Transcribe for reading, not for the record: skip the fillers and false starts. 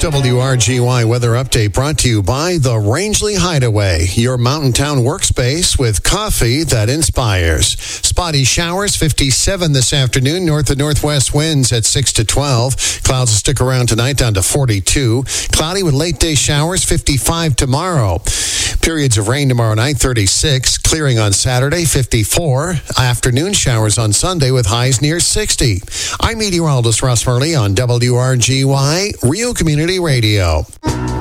WRGY weather update brought to you by the Rangeley Hideaway, your mountain town workspace with coffee that inspires. Spotty showers, 57 this afternoon. North and northwest winds at 6 to 12. Clouds will stick around tonight down to 42. Cloudy with late day showers, 55 tomorrow. Periods of rain tomorrow night, 36. Clearing on Saturday, 54. Afternoon showers on Sunday with highs near 60. I'm meteorologist Russ Murley on WRGY, Real Community Radio.